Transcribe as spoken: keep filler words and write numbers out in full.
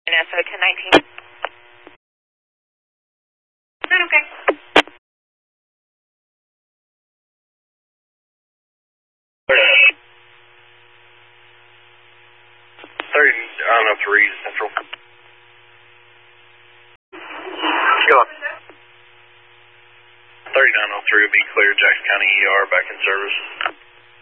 S O ten nineteen. Is that okay? thirty-nine oh three Central. Go on. thirty-nine oh three will be clear. Jackson County E R back in service.